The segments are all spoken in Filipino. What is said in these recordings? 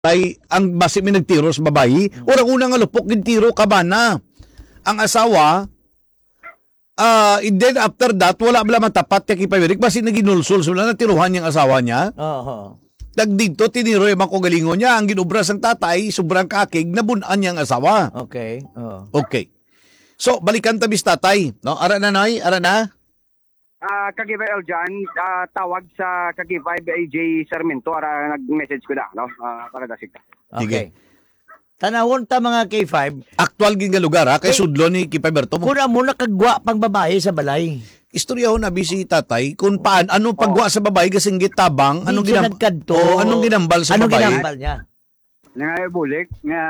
Ay, ang basi may nagtiro sa babayi, unang-unang alupok yung tiro ka ba na? Ang asawa, and then after that, wala bala matapat kay Kipawirik, basi naginulsul, so wala na tiruhan yung asawa niya. Oo. Dagdito, tiniro yung mga kogalingon niya, ang ginubras ng tatay, sobrang kakig, nabunan niya ang asawa. Okay. Oo. Okay. So, balikan tabis tatay. No? Ara na, Noy? Ara na? Kagibay Eljan, tawag sa Kagibay AJ Sarmiento, nag-message ko na, no? Para dasig ka. Okay. Tanawon ta mga K5, Actual gin nga lugar, ha? Kay Sudlo ni Kipaberto mo. kuna mo nakagwa pang babae sa balay. Istorya ho na bisi tatay, kung anong pagwa sa babae, kasing gitabang, anong Di siya ginam... nagkadto. anong ginambal sa Anong babae? ginambal niya? Nga bulik, nga,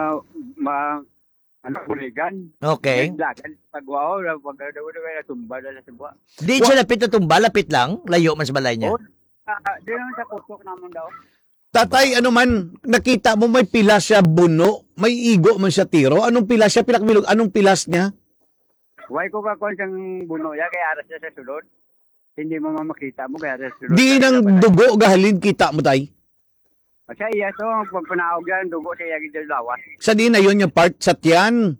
buligan. Okay. Lakan, pagwao, pag tumba na sa buwa. Di siya lapit na tumba, lapit lang, layo man sa balay niya. Di naman sa kutok naman daw. Tatay, ano man, nakita mo may pilas siya buno, may igo man siya tiro. Anong pilas siya? Pilakbilog, anong pilas niya? Huwag ko kakon siyang buno ya, kaya aras niya sa sulod. Hindi mo makita mo, kaya aras sa sulod. Di nang dugo gahalin kita mo tay. Kasi iya to, pag panaog yan, dugo siya yagin dyan lawas. Sa di na yun yung part sa tiyan.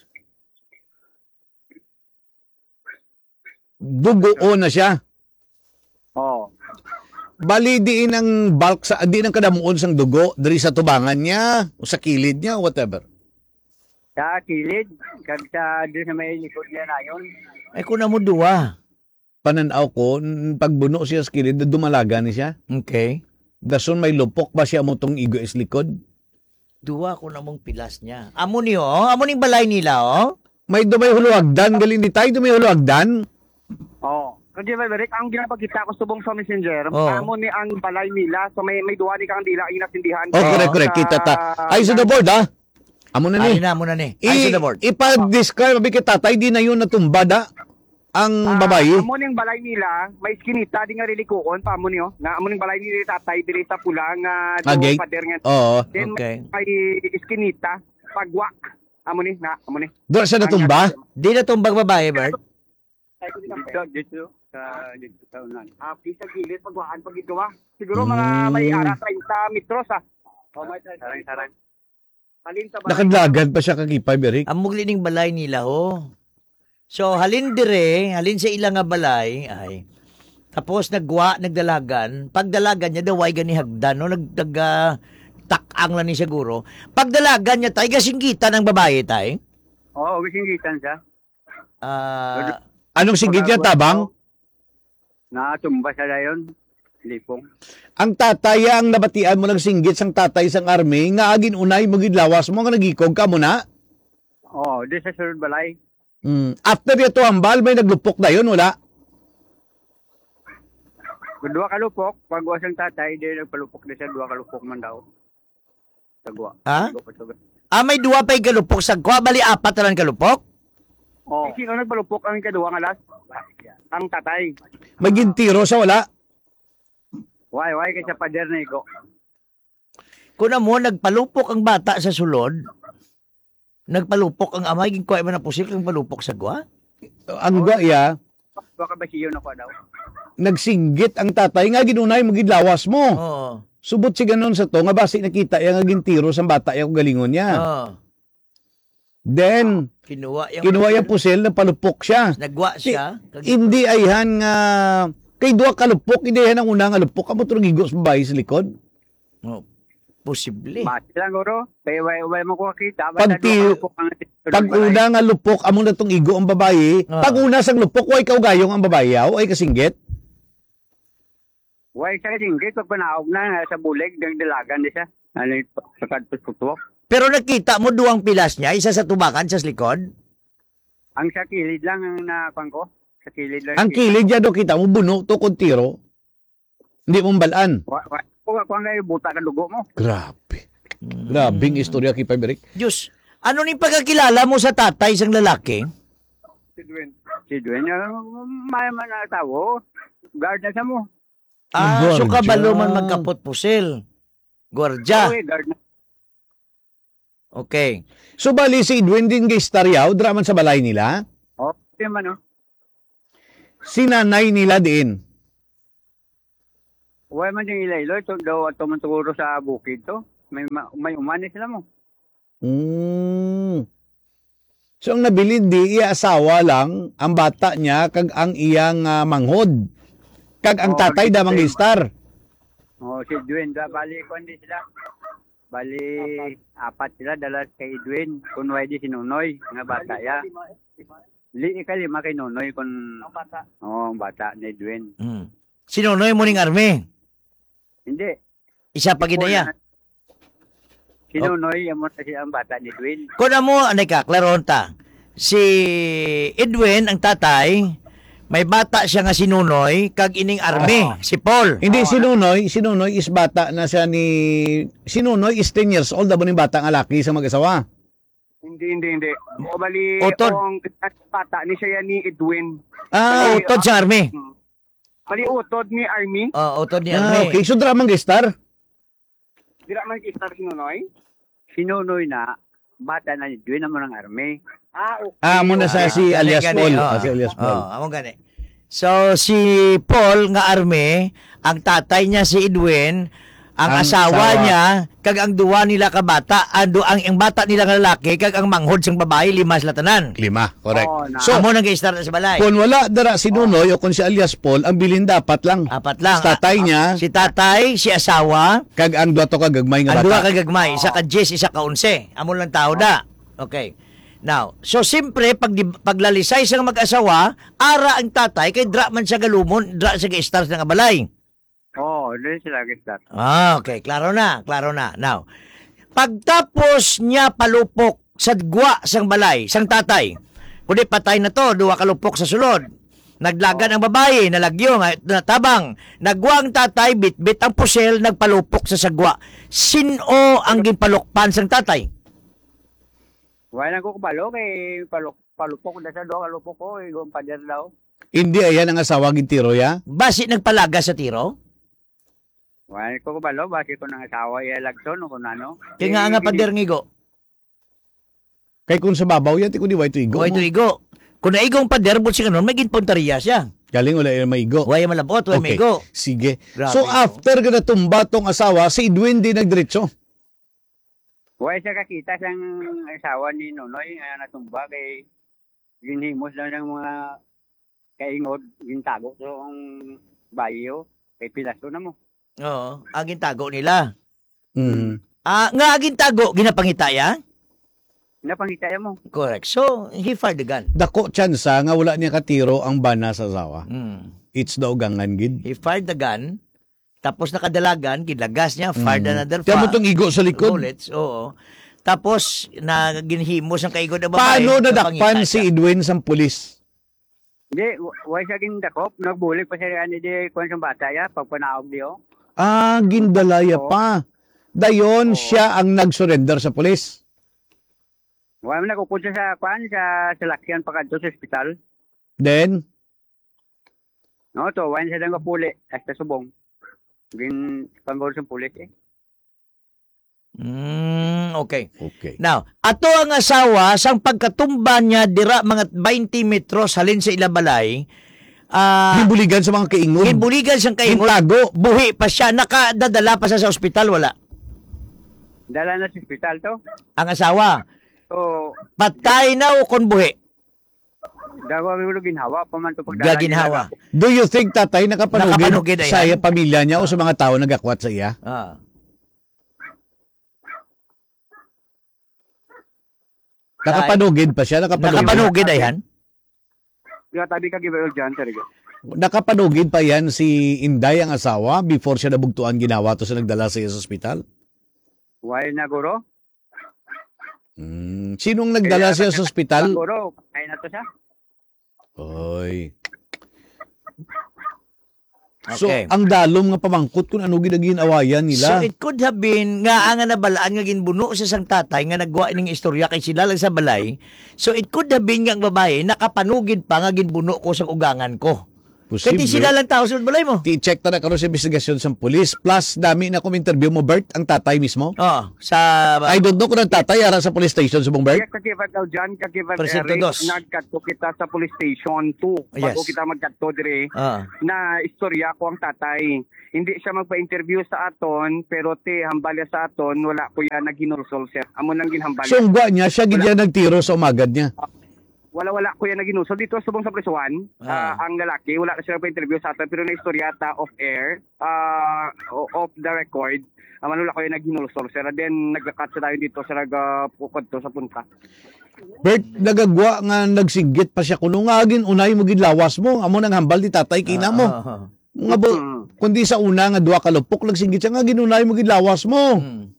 Dugo na siya. Oo. Bali diin ang bulk sa di nang kadamuon sang dugo diri sa tubangan niya o sa kilid niya whatever. Sa kilid, kag sa doon sa may likod niya na yun. Ay kuna mo duwa. Pananaw ko pagbuno siya sa kilid dumalaga ni siya. Okay. Dason may lupok ba siya mo tong igo is likod? Duwa ko na mong pilas niya. Amo niyo, amo ning balay nila, oh. May dumay huluagdan galin ni tay dumay huluagdan. Oo. Kasi Rick, ang ginapagkita ko subong sa messenger, Oo. amo ni ang balay nila, so may duwa ni kang dila, inasindihan. Oh, correct. Kita ta. Ay sa the board ha. Amo na Ay ni. na mo na ni. Ay sa the board. Ipa-describe abi kay tatay di na yun natumbada ang babae. Amo ning balay nila, may skinita di nga rilikuon pa amo niyo. Nga amo ning balay ni tatay diri sa pula nga Gate? pader nga. Oo. Then Okay. may skinita, pagwa. Amo ni, amo ni. Doon siya natumba. Di na tumbang babae, Bert. Dito sa unan. Sa gilid, pagwaan, pagagawa. Siguro mga may ara 30 metros Oh, may sarang. Halin sa balay. Nakadlagad pa siya kagipay, Eric. Ang mugli ning balay nila, oh. So, halin dire, halin sa ilang nga balay, ay, tapos nagdalagan, pagdalagan niya, daway gani hagdan, no? Takang lang ni siguro. Pagdalagan niya, tay, kasinggitan ng babae, tay. Oo, gisinggitan siya. Anong sigit niya, tabang? Natumba siya na yun. Lipong. Ang tatay ang nabatian mo ng singgit sang tatay sang army, nga agin unay magidlawas mo nga nagikog ka mo na. Oo, di sa sunod balay. After ito hambal, may naglupok na yun, wala? Kung dua kalupok, pagwa siyang tatay, di nagpalupok na siya, dua kalupok man daw. Tagwa. Ha? May duwa pa'y kalupok sa kwa, bali apat na lang kalupok? Oo. Sino nagpalupok ang kaduwa nga last? Ang tatay. Magintiro sa wala? Why, kasi pader na iko. Kuna mo, nagpalupok ang bata sa sulod, nagpalupok ang amay, ginkuha man na pusil kang palupok sa gwa? Ang gaya, Baka ba siyo na ko daw? nagsinggit ang tatay nga ginunay magidlawas mo. Oo. Subot si ganon sa to, nga basi nakita yung agintiro sa bata yung galingon niya. Oo. Then, Kinuha yung pusil na palupok siya. Nagwa siya. Hindi ayhan nga, kay duwa kalupok, hindi ayhan ang unang kalupok, amo turong igos babae sa likod. Oh, posible. Mati lang guro. Kaya way mo ko kita. Pag una nga lupok, amo na tong igo ang babae. Pag una sang lupok, way kaugayong ang babae, ay kasinggit. Way sa kasingkit, pag panaog na sa bulig, dalagan di siya. Ano yung pagkatputok. Pero nakita mo duwang pilas niya, isa sa tubakan, sa likod? Ang sa kilid lang ang nakuha ko. Sa kilid lang. Ang kilid niya do kita mo, buno to kung tiro. Hindi mo balaan. Kung nga yung buta ka dugo mo. Grabe. Grabing istorya kay Pabrik. Diyos, ano ni pagkakilala mo sa tatay isang lalaki? Si Dwayne, may man na tao. Guard na sa mo. So Gwardiya. kabalo man magkapot pusil. Gwardiya. Okay, guard na. Okay. So bali si Edwin din kay Staryaw, draman sa balay nila. Okay man, no? Sinanay nila din. Huwag man yung ilaylo. Ito daw at tumuturo sa bukid to. may umani sila mo. So ang nabilin di iya asawa lang ang bata niya kag ang iyang manghod. Kag ang tatay da mangistar. Si Edwin, bali ko hindi sila. Bali, apat sila, dala kay Edwin. Kung di si Nunoy, nga bata ya. Lima kay Nunoy kung... Ang bata. Ang bata ni Edwin. Sinunoy mo ning army? Hindi. Isa pa ginaya? Si Nunoy, ang bata ni Edwin. Kung mo, anay ka, klaron ta. Si Edwin, ang tatay, may bata siya nga si Nunoy, kag ining army, si Paul. Hindi, si Nunoy is bata na siya ni... Si Nunoy is 10 years old, abo ning bata nga laki sa mag-asawa. Hindi. O bali, Utod. ang bata ni siya ni Edwin. Utod sa army. Bali, utod ni Army. Utod ni army. Okay, so dramang gestar. Dira man kistar si Nunoy? Si Nunoy na, bata na ni Edwin naman ng Army. Okay. Muna sa si alias Gani, Paul. oo. Si alias Paul. Among gani. So, si Paul nga army, ang tatay niya si Edwin, ang asawa niya, kag ang duwa nila ka bata, ang bata nila nga lalaki, kag ang manghod sang babae, 5 sila tanan. 5, correct. So, amo nang gi-start sa balay. Kung wala dara si Nunoy o kung si alias Paul, ang bilin dapat lang. 4 lang. Sa tatay niya, Si tatay, si asawa, kag ang duwa to kagagmay nga ang duwa bata. ka gagmay, isa ka 10, isa ka 11. Amo lang tao da. Okay. Now, so siyempre, paglalisay sa mag-asawa, ara ang tatay, kay dra man siya galumon, dra siya gi-start ng balay. Doon sila kistar. Okay, klaro na. Now, pagtapos niya palupok sa gwa sang balay, sang tatay, kundi patay na to, duwa kalupok sa sulod. Naglagan ang babae, nalagyo, natabang. Nagwa ang tatay, bit-bit ang pusel, nagpalupok sa sagwa. Sino ang ginpalukpan sang tatay? Wala ko kabalo kay palupok na sa do kalupok ko igong pader daw. Hindi ayan ang asawa gintiro ya. Basi nagpalaga sa tiro? Wala ko kabalo basi ko nang asawa iya lagson kung ano. Kaya nga pader ngigo. Kay kung sa babaw yan, ti ko di wa ito igo. O ito igo. Kung naigong pader, buti ka nun, may ginpunteriya siya. Galing wala yung maigo. Huwag malabot, huwag may igo. Sige. Grabe, So after ka natumba tong asawa, si Edwin di nagdiretso. Wala siya kakita sang asawa ni Nunoy nga natumba kay ginhimos lang ng mga kaingod gintago so ang bayo kay pilaso na mo. Oo, aging tago nila. Mm. Nga aging tago, ginapangitaya? Napangitaya mo. Correct. So, he fired the gun. Dako tsansa nga wala niya katiro ang bana sa asawa. It's the ugangan gid. He fired the gun, tapos nakadalagan, gilagas niya, fired another Kaya mo tong igo sa likod. bullets. Oo. Tapos, ginhimos ang kaigod na babae. Paano nadakpan napangita si siya. Edwin sa pulis? Hindi, wala siya gindakop. Nagbulik pa siya ani di kung sa bata ya pagpanaog diyo. Gindalaya pa. Dayon siya ang nag-surrender sa pulis. Wala man nakupunta sa kwan sa salakyan pagadto sa ospital. Then, No, to wala siya lang puli hasta subong. Gin panggol sa pulis eh. Okay. okay. Now, ato ang asawa, sang pagkatumba niya, dira mga 20 metros halin sa ilabalay, Gibuligan sa mga kaingod. ginbuligan siyang kaingon. Hintago. Buhi pa siya, nakadadala pa siya sa ospital, wala. Dala na sa ospital to. Ang asawa, So, patay na o kon buhi. dawa mi ulo ginhawa pa man to pagdala. Gaginhawa. Do you think tatay nakapanugid Nakapanugid na sa yan? pamilya niya o sa mga tao nagakwat sa iya? Nakapanugid pa siya? Nakapanugid ayan? Diya tabi ka givel diyan talaga. Nakapanugid pa yan si Inday ang asawa before siya nabugtuan ginawa to sa nagdala sa iya sa ospital? Why na guro? Sinong nagdala siya sa ospital? Guro, ay na to siya. Oy. So, Okay. ang dalom nga pamangkot kung ano ginaging awayan So nila. it could have been nga ang nabalaan nga ginbuno sa sang tatay nga nagwa ning istorya kay sila lang sa balay. So it could have been nga ang babae nakapanugid pa nga ginbuno ko sa ugangan ko. Kaya di sila lang tao sunod balay mo. Ti-check na karon sa investigasyon sa pulis. Plus, dami na kong interview mo, Bert, ang tatay mismo. Oh, sa I don't know kung ang tatay ara sa police station sa Bert. Kaya kakibat daw dyan, kakibat Presinto Eric, dos. nagkatto kita sa police station 2. Yes. Bago kita magkatto dire, Ah. na istorya ko ang tatay. Hindi siya magpa-interview sa aton, pero hambalya sa aton, wala ko yan naghinulsol siya. Amo nang ginhambalya. Sungga niya, siya gid nagtiro sa umagad niya. Wala ko yan naginusol. Dito subong sa presuan, ang lalaki, wala na siya nagpa-interview sa aton, pero na istoryata off air, off the record, wala ko yan naghinulsol siya. Then, naglakat siya tayo dito sa nagpukod to sa punta. Bert, nagagwa nga nagsinggit pa siya kuno nga agin unay mo gid lawas mo. Amo nang hambal di tatay kina mo. Nga bo, kundi sa una nga duwa ka lupok nagsinggit siya nga ginunay mo gid lawas mo.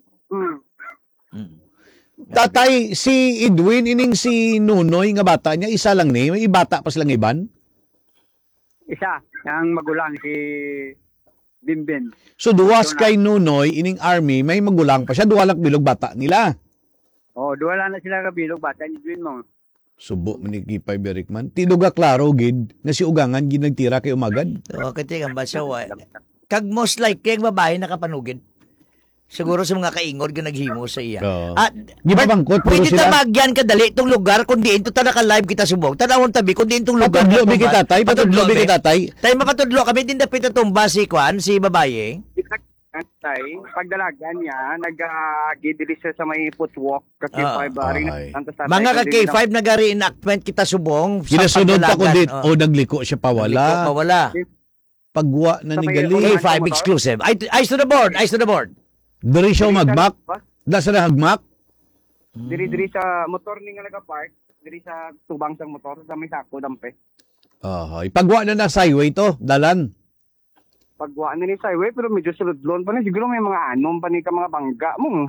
Tatay, si Edwin, ining si Nunoy nga bata niya, isa lang ni, may ibata pa silang iban. Isa, ang magulang si Bimbin. So duwas kay Nunoy, ining army, may magulang pa siya, duwalak bilog bata nila. Duwala na sila kabilog, bata ni Edwin mo. Subo man ni Kipay Berikman. Tinuga klaro gid nga si ugangan gid nagtira kay umagad. Okay, tingnan ba siya? Kag most likely, ang babae nakapanugin. Siguro sa mga kaingod nga naghimo sa iya. Oo. At Di ba bangkot, puro pwede sila? tamagyan kadali itong lugar kung diin to ta naka-live kita subong. Tanawon tabi kung diin itong lugar. Patudlo bi kita tay, patudlo bi kita tay. Tayo mapatudlo kami din dapit tumba si Kwan, si babae. Tay, pagdalagan niya, nag-gidili siya sa may footwalk, kaki-5 ay. Mga ka-K5 nag-reenactment kita subong. sa Ginasunod pa pagdalagan. kundi o nagliko siya Liko pa pawala. wala. Pagwa na ni Sa may- gali. K5 exclusive. Eyes to the board, eyes to the board. Diri siya magmak. Da sa hagmak. Diri sa motor ni nga nag-park, diri sa tubang sa motor, sa may sako, dampe. Pagwa na sa highway to, dalan. Pagwaan na ni sa highway, pero medyo sulod-lon pa na. Siguro may mga anom pa ni ka mga bangga mo.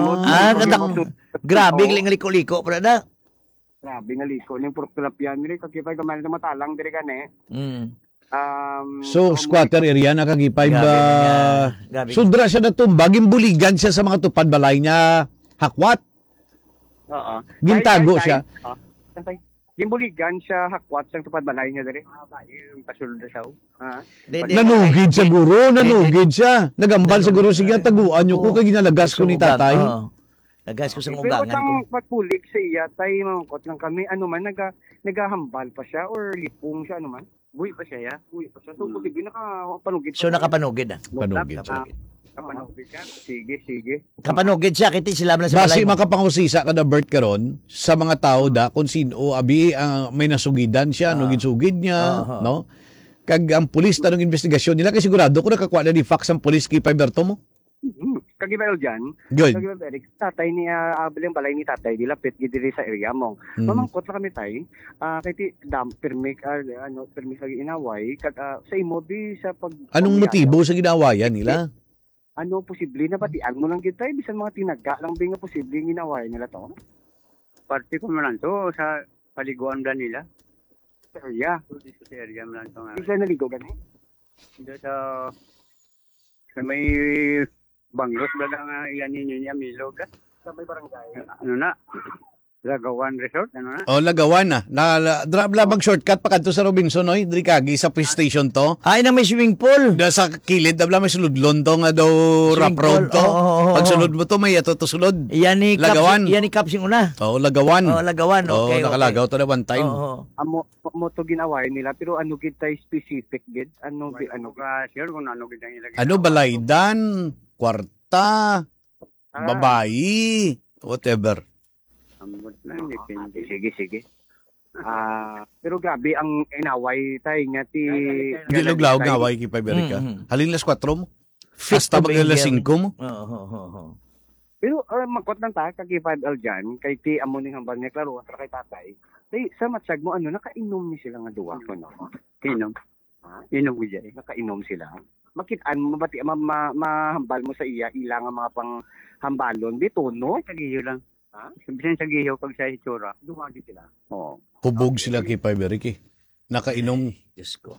Grabe, liko-liko pa na. Grabe nga liko. Yung puro tilapia nila, kakipay kamay na matalang diri ka ne. So, squatter area, nakagipay Grabe ba? na Grabe. Sudra siya na tumbag, imbuligan siya sa mga tupad balay niya. Hakwat. Oo. Gintago siya. Gimbuligan siya hakwat sa tupad balay niya diri. Yung pasulod na siya. Nanugid siya guro, nanugid siya. Nagambal siguro siya, taguan niyo ko, kay ginalagas ko ni tatay. Nagas ko sa Pero ugangan ko. kung patpulik sa iya, tayo mangkot lang kami, ano man, naghahambal pa siya or lipong siya, ano man. Buhi pa siya, ya? Buhi pa siya. So, posible nakapanugid. So nakapanugid na. Panugid siya. Kapanugid siya. Sige. Kapanugid siya, kiti sila man sa Basi balay mo. makapangusisa ka na Bert karon sa mga tao da kung sino abi may nasugidan siya, nugid-sugid niya, no? Kag ang pulis tanong investigasyon nila kay sigurado ko nakakuha na ni fax ang pulis kay Berto mo. Kagibayo dyan, Good. kagibayo Eric, tatay niya, bilang balay ni tatay, dilapit gidiri sa area mo. Mamangkot lang kami tay, kay ti permik lagi inaway, kag sa imobi sa pag... Anong motibo sa ginawayan nila? Ano, posible na batian mo lang kita, bisan mga tinaga lang ba nga posible ginaway nila to? Parte ko man lang to sa paliguan ba nila. Sa area. Dito sa area man lang to nga. Isa naligo gani. Dito sa may banglos ba nga iyan ninyo niya Milog. Sa may barangay. Ano na? Lagawan Resort, ano na? O lagawan na. Drop labang shortcut pa kadto sa Robinson oy, diri kagi sa police station to. Ay, na may swimming pool. Da sa kilid dabla may suludlon to nga daw Swimming rough road pool, to. oo. Pag sulod mo to may ato to sulod. Yan ni Lagawan. Caps, yan ni Caps yung una. O lagawan. Lagawan, okay. Nakalagaw to na one time. Mo to ginaway nila, pero ano gid tay specific gid? Ano Ka sure kung ano gitang ilagay. Ano balaydan, kwarta, babayi, whatever. Ambot lang, depende. Sige. Pero grabe ang inaway tay nga ti Diluglaw nga away kay Paberica. Halin las 4 mo. Hasta mag las 5 mo. Pero magkot lang ta kay 5L dyan, kay ti amo ning hambal niya klaro at kay tatay. Tay sa matsag mo ano nakainom ni sila nga duwa ko no. Inom. Inom ko dyan. Nakainom sila. Makitaan mo bati mahambal mo sa iya ilang nga mga pang hambalon dito no. Sagiyo lang. Bisan sagiyo pag sa itsura. Dumagi sila. Oo. Hubog sila kay Paberica. Nakainom. Diyos ko.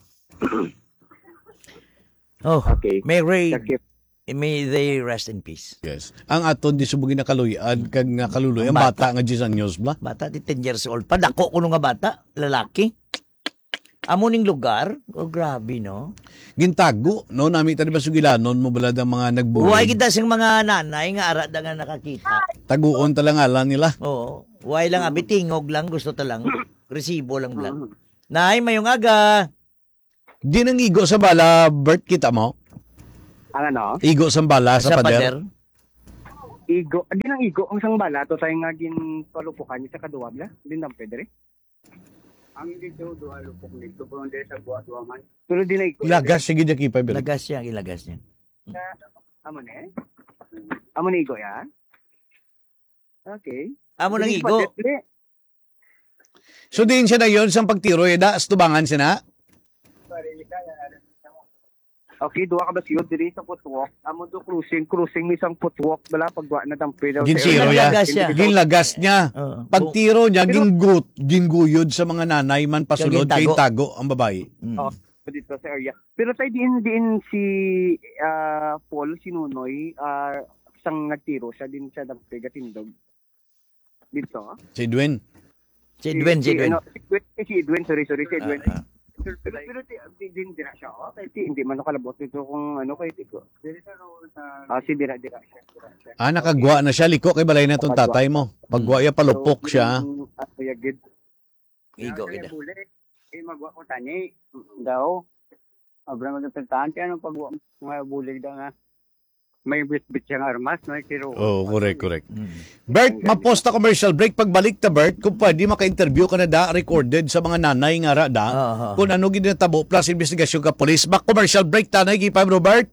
Okay. May they rest in peace. Yes. Ang aton di subugin na kaluyan kag nga kaluloy ang bata nga 10 anyos ba? Bata, di 10 years old pa. Dako ko nung nga bata, lalaki. Amuning lugar? Oh, grabe, no? Gintago, no? Nami tani ba sugilanon mo balad ang mga nagbuhay. Huwag kita sing mga nanay nga ara da nga nakakita. Taguon talangalan nila. Oo. Huwag lang abi, tingog lang, gusto talang. Resibo lang lang. Nay, mayong aga. Di nang igo sa bala, Bert, kita mo? Ang ano? Igo sa bala sa pader. Igo, di nang igo ang isang bala to tayo nga gin palupukan niya sa kaduwag la. Di nang pwede rin. Ang dito, duha lupok dito, kung hindi sa buhat-duha man. Tulo di na igo. Ilagas, sige dyan kipay, Bert. Ilagas niya, ilagas niya. Amo na Amo na igo ya? Okay. Amo nang igo. So din siya na yun, sa pagtiro, da, astubangan siya na. Okay, duwa ka ba siyo diri sa footwalk? Amo do cruising mi isang footwalk bala pagwa na dampi daw. Ginsiro ya. Ginlagas siya. Ginlagas niya. Oo. Pagtiro niya, ginguyod sa mga nanay man pasulod kay Gintago. tago ang babae. Oh, dito sa area. Pero tayo din si Paul Sinunoy isang nagtiro siya din sa dampi gatindog. Dito. Si Edwin. Si Edwin. Si Edwin, sorry, si Edwin. Ah. Pero din dira siya. Kaya hindi man nakalabot dito kung ano kay Tiko. Si dira siya. Nakagwa na siya. Liko kay balay na itong tatay mo. Pagwa ya, palupok siya. Yagid. Igo, gida. Magwa ko tani. Daw. Abra magpintahan kaya nung pagwa mga bulig daw nga. May bit-bit siyang armas, no? Pero, Oh, correct. Bert, maposta commercial break. Pagbalik ta, Bert, kung pwede maka-interview ka na da, recorded sa mga nanay nga ra da, kung ano ginatabo, plus investigasyon ka polis. Commercial break, tanay, kipay, Robert.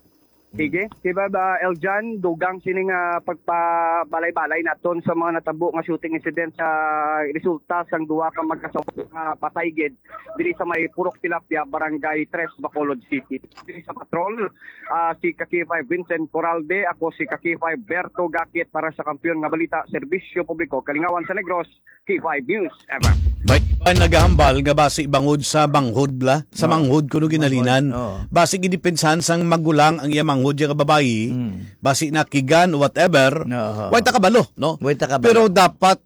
Sige, diba ba Eljan, dugang sining pagpabalay-balay naton sa mga natabo nga shooting incident sa resulta sang duwa ka magkasabot nga pataygid diri sa may Purok Tilapia, Barangay 3, Bacolod City. Diri sa patrol, si Kaki-5 Vincent Coralde, ako si Kaki-5 Berto Gakit para sa Kampiyon nga Balita, Serbisyo Publiko, Kalingawan sa Negros, K5 News, ever. May pa nagahambal nga basi bangod sa banghod la, sa manghod kuno ginalinan. Basi gidepensahan sang magulang ang iya manghod ya babayi, basi nakigan whatever. Way ta kabalo, no? Way ta kabalo. Pero dapat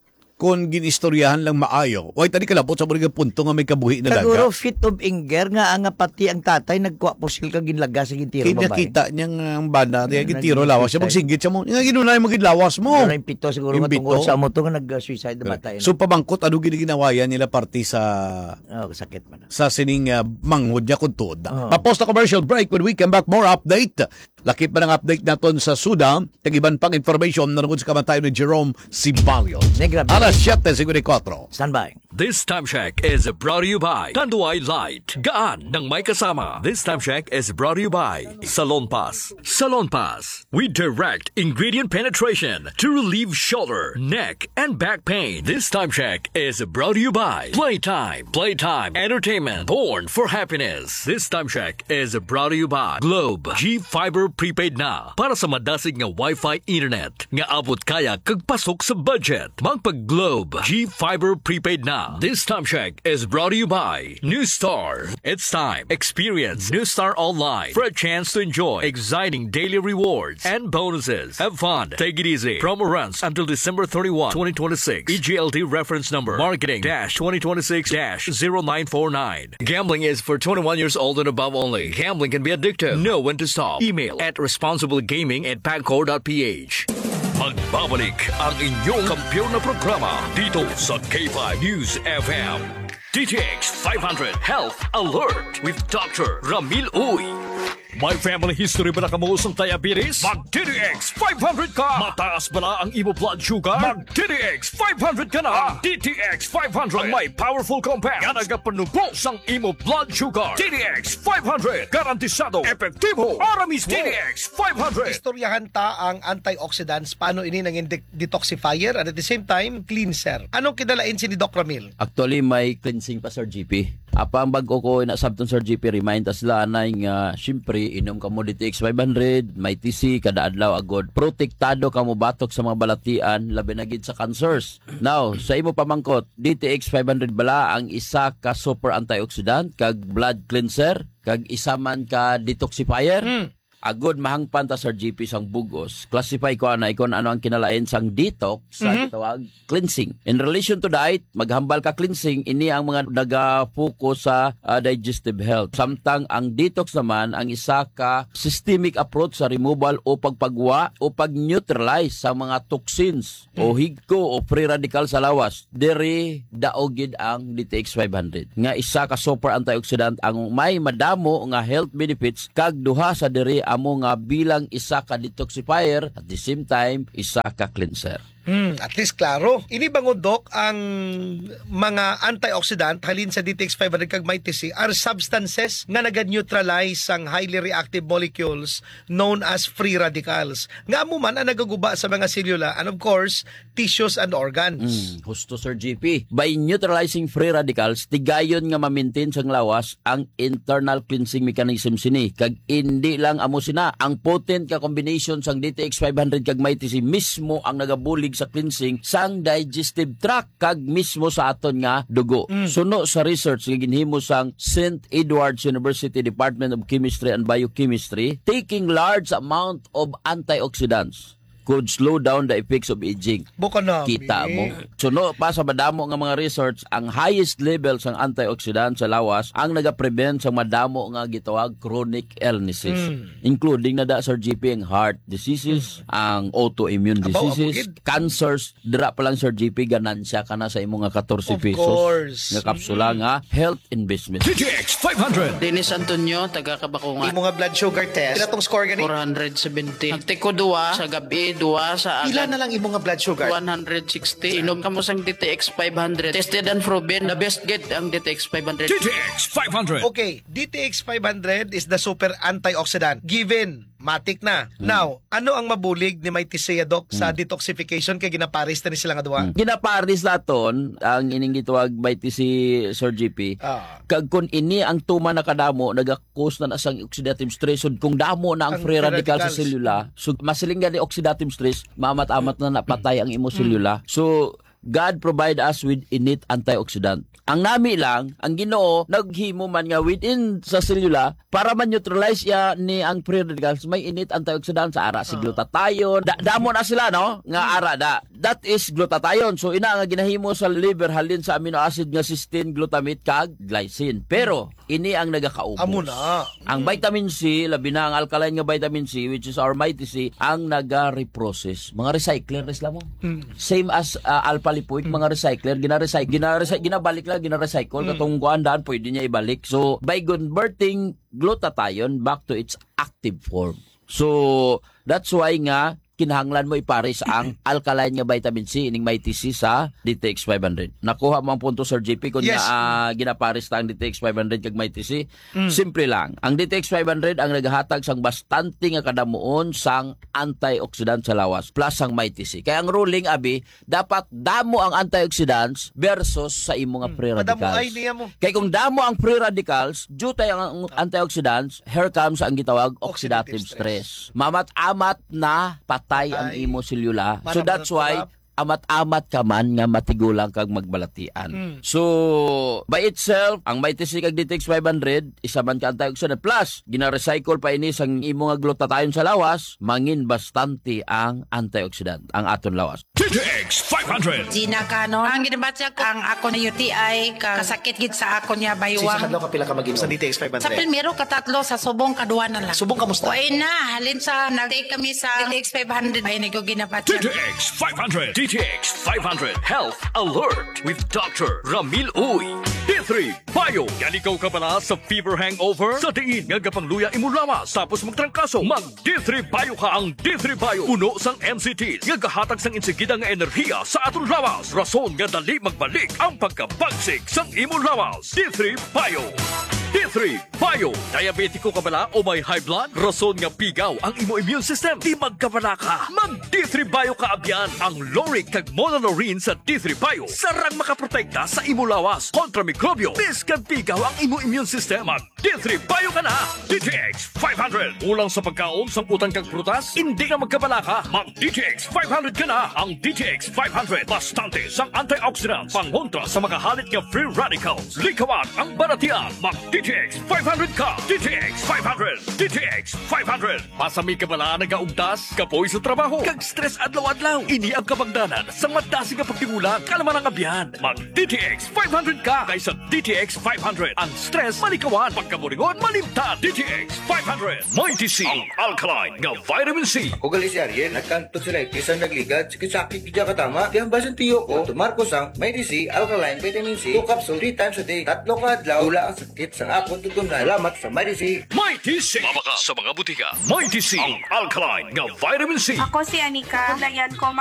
kung ginistoryahan lang maayo. Way tadi kalapot sa mga punto nga may kabuhi na daga. Siguro fit of anger nga pati ang tatay nagkuha pusil ka ginlagas sa gintiro Kaya babae. nakita niyang ang banda, kaya gitiro lawas siya, magsinggit siya mo. Nga ginunay mo gitlawas mo. Pero yung pito siguro nga Yung tungkol pito. sa mo to nga nag-suicide na matay. So pabangkot, ano ginaginawayan nila party sa sakit man. sa sining manghod niya kung tuod. Tapos na commercial break. When we come back, more update. Lakip pa ng update naton sa Suda. Tagiban pang information na nungod sa kamatayon ni Jerome Sibalio. Grabe. Alas 7:54. Stand by. This Time Check is brought to you by Tanduay Light. Gaan ng may kasama. This Time Check is brought to you by Salon Pass. Salon Pass. We direct ingredient penetration to relieve shoulder, neck, and back pain. This Time Check is brought to you by Playtime. Playtime Entertainment. Born for happiness. This Time Check is brought to you by Globe. G-Fiber Prepaid na. Para sa madasig nga Wi-Fi internet. Nga abot kaya kagpasok sa budget. Magpag-Globe. G-Fiber Prepaid na. This Time Check is brought to you by New Star. It's time. Experience New Star Online for a chance to enjoy exciting daily rewards and bonuses. Have fun. Take it easy. Promo runs until December 31, 2026. EGLD reference number marketing-2026-0949. Gambling is for 21 years old and above only. Gambling can be addictive. Know when to stop. Email at responsiblegaming@pagcor.ph. Magbabalik ang inyong kampiyon na programa dito sa K5 News FM. DTX 500 Health Alert with Dr. Ramil Uy. May family history ba na kamuusong diabetes? Mag-DTX 500 ka! Mataas ba na ang imo blood sugar? Mag-DTX 500 ka na! DTX 500 ang may powerful compound nga nagapanubo sang imo blood sugar. DTX 500 garantisado, epektibo, para mismo. DTX 500 Istoryahan ta ang antioxidants, paano ini naging detoxifier at the same time cleanser. Anong kidalain si ni Doc Ramil? Actually, may cleansing pa, Sir GP. Apa ang bago ko na sabton, Sir GP, remind us lanay nga, syempre, inom ka mo DTX 500, may TC, kada adlaw agod. Protektado ka mo batok sa mga balatian, labi na gid sa cancers. Now, sa imo pamangkot, DTX 500 bala ang isa ka super antioxidant, kag blood cleanser, kag isa man ka detoxifier. agod mahangpan ta Sir GP sang bugos, classify ko ana ikon ano ang kinalain sang detox sa gitawag cleansing. In relation to diet, maghambal ka cleansing, ini ang mga naga-focus sa digestive health. Samtang ang detox naman ang isa ka systemic approach sa removal o pagpagwa o pag-neutralize sa mga toxins o higko o free radical sa lawas. Diri daogid ang DTX 500 nga isa ka super antioxidant ang may madamo nga health benefits kag duha sa diri amo nga bilang isa ka detoxifier at the same time isa ka cleanser. At least klaro. Ini bangod Dok, ang mga antioxidant halin sa DTX 500 kag MyTC are substances nga naga-neutralize ang highly reactive molecules known as free radicals. Nga amo man ang nagaguba sa mga selula and of course, tissues and organs. Husto Sir GP. By neutralizing free radicals, tigayon nga ma-maintain sang lawas ang internal cleansing mechanism sini. Kag hindi lang amo sina, ang potent ka combination sang DTX 500 kag MyTC mismo ang nagabulig sa cleansing sang digestive tract kag mismo sa aton nga dugo. Suno sa research nga ginhimo sang St. Edward's University Department of Chemistry and Biochemistry, taking large amount of antioxidants could slow down the effects of aging. Buka na. Kita mo. Suno pa sa madamo nga mga research, ang highest level sang antioxidant sa lawas ang nagaprevent sa madamo nga gitawag chronic illnesses. Including na da Sir GP ang heart diseases, ang autoimmune diseases, cancers. Dira pa lang Sir GP, ganansya ka na sa imo nga 14 pesos. course. Nga kapsula nga health investment. DTX 500. Dennis Antonio, taga Kabakungan. Imo nga blood sugar test. Ila tong score gani? 470. Nagtiko duwa sa gabi, duwa sa Ila agad. na lang imo nga blood sugar? 160. Inom ka mo sang DTX 500. Tested and proven. The best get ang DTX 500. DTX 500. Okay, DTX 500 is the super antioxidant. Given, matik na. Now, ano ang mabulig ni MyTC Doc sa detoxification kay ginaparis na ni sila nga duwa? Ginaparis laton ang ining gitawag MyTC Sir GP. Kag kun ini ang tuma na kadamo naga-cause na sang oxidative stress sud kung damo na ang free radical sa selula, so masiling gani oxidative stress, mamat-amat na napatay ang imo selula. So God provide us with innate antioxidant. Ang nami lang, ang Ginoo naghimo man nga within sa selula para man-neutralize ya ni ang free radicals, may innate antioxidant sa ara si glutathione. Damo na sila no nga ara da. That is glutathione. So ina nga ginahimo sa liver halin sa amino acid nga cysteine, glutamate kag glycine. Pero ini ang nagakaubos. Amo na. Ang vitamin C, labi na ang alkaline nga vitamin C, which is our MyTC, ang naga-reprocess. Mga recycler res mo. Same as alpha lipoic, mga recycler, ginabalik lang, gina-recycle, katong kuandaan, pwede niya ibalik. So, by converting glutathione back to its active form. So, that's why nga, kinahanglan mo ipares ang alkaline nga vitamin C ining MyTC sa DTX 500. Nakuha mo ang punto Sir JP kung Yes. ginapares ta ang DTX 500 kag MyTC. Simple lang. Ang DTX 500 ang nagahatag sang bastante nga kadamuon sang antioxidant sa lawas plus ang MyTC. Kaya ang ruling abi dapat damo ang antioxidants versus sa imo nga free Madamo ay radicals. niya mo. Kaya kung damo ang free radicals, due tayo ang antioxidants, here comes ang gitawag oxidative stress. Mamat-amat na patay ang imo selula. So that's why amat-amat ka man nga matigulang kag magbalatian. So, by itself, ang MyTC kag DTX 500, isa man ka antioxidant plus, gina-recycle pa ini sang imo nga glutathione sa lawas, mangin bastante ang antioxidant, ang aton lawas. DTX 500. Gina Canon. Ang ginabatya ko, ang ako na UTI, kasakit gid sa ako niya Sa baywang. kadlaw ka pila ka mag sa DTX 500? Sa primero, katatlo, sa subong, kaduwa na lang. Subong kamusta? Uy na, halin sa, nag-take kami sa DTX 500. Ay, nag ginabatya. DTX 500. DTX 500 Health Alert with Dr. Ramil Uy. D3 Bio. Yan ikaw ka pala sa fever hangover? Sa diin nga gapangluya imo lawas tapos magtrangkaso. Mag D3 Bio ka. Ang D3 Bio puno sang NCT nga gahatag sang insigida nga enerhiya sa aton lawas. Rason nga dali magbalik ang pagkabagsik sang imo lawas. D3 Bio. D3 Bio. Diabetiko ka bala o may high blood? Rason nga pigaw ang imo immune system. Di magkabala ka. Mag D3 Bio ka abyan. Ang Loric kag Monolaurin sa D3 Bio. Sarang makaprotekta sa imo lawas kontra mikrobyo. Bis kag pigaw ang imo immune system. Mag D3 bayo ka na. DTX 500. Ulang sa pagkaon, samputan kang prutas, hindi na magkabalaka. Mag DTX 500 ka na. Ang DTX 500 bastante sang antioxidants pangontra sa makahalit nga free radicals. Likawan ang baratian. Mag DTX 500 ka. DTX 500. DTX 500. Pasami ka bala nagaugtas, kapoy sa trabaho, kag stress adlaw-adlaw. Ini ang kabangdanan sa madasi nga pagtingulang kalaman ang abyan. Mag DTX 500 ka kaysa DTX 500. Ang stress malikawan, pagkamuringon malimtan. DTX 500. Mighty C, ang alkaline nga vitamin C. Kung gali si Ariel, nagkanto sila isang nagligad, sakit-sakit kaya katama. Di ang basan tiyo ko, tumarko sang may DC, alkaline, vitamin C, 2 capsule, 3 times a day, 3 kadlaw, wala ang sakit sa akong tutum na alamat sa may DC. Mighty C. Mabaka sa mga butika. Mighty C, ang alkaline nga vitamin C. Ako si Anika. Layan ko